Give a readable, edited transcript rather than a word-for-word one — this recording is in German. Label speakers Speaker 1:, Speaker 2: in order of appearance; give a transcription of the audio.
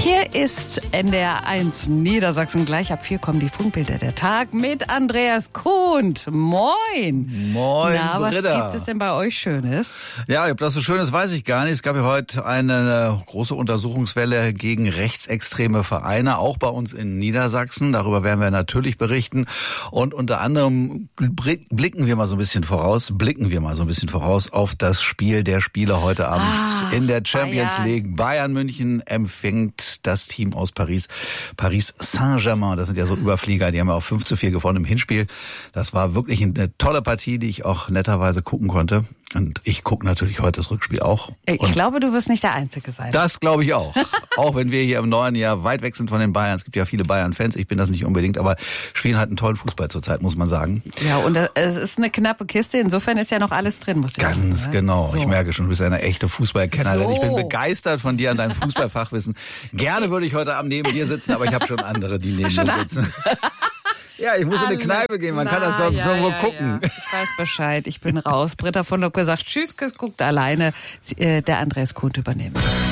Speaker 1: Hier ist NDR1 Niedersachsen. Gleich ab 4 kommen die Funkbilder der Tag mit Andreas Kuhnt. Moin.
Speaker 2: Moin,
Speaker 1: Na, was
Speaker 2: Britta.
Speaker 1: gibt es denn bei euch Schönes?
Speaker 2: Ja, ob das so schön ist, weiß ich gar nicht. Es gab ja heute eine große Untersuchungswelle gegen rechtsextreme Vereine, auch bei uns in Niedersachsen. Darüber werden wir natürlich berichten. Und unter anderem blicken wir mal so ein bisschen voraus auf das Spiel der Spiele heute Abend in der Champions
Speaker 1: Bayern.
Speaker 2: League. Bayern München empfängt das Team aus Paris Saint-Germain. Das sind ja so Überflieger, die haben ja auch 5:4 gewonnen im Hinspiel. Das war wirklich eine tolle Partie, die ich auch netterweise gucken konnte. Und ich gucke natürlich heute das Rückspiel auch.
Speaker 1: Ich glaube, du wirst nicht der Einzige sein.
Speaker 2: Das glaube ich auch. Auch wenn wir hier im neuen Jahr weit weg sind von den Bayern. Es gibt ja viele Bayern-Fans. Ich bin das nicht unbedingt, aber spielen halt einen tollen Fußball zurzeit, muss man sagen.
Speaker 1: Ja, und es ist eine knappe Kiste. Insofern ist ja noch alles drin, muss ich sagen.
Speaker 2: Ganz genau.
Speaker 1: So.
Speaker 2: Ich merke schon, du bist eine echte Fußballkennerin.
Speaker 1: So.
Speaker 2: Ich bin begeistert von dir und deinem Fußballfachwissen. Gerne würde ich heute Abend neben dir sitzen, aber ich habe schon andere, die neben mir sitzen. Ja, ich muss in eine Kneipe gehen, man kann das sonst irgendwo gucken.
Speaker 1: Ja. Ich weiß Bescheid, ich bin raus. Britta von Locke sagt Tschüss, guckt alleine. Der Andreas Kuhnt übernehmen.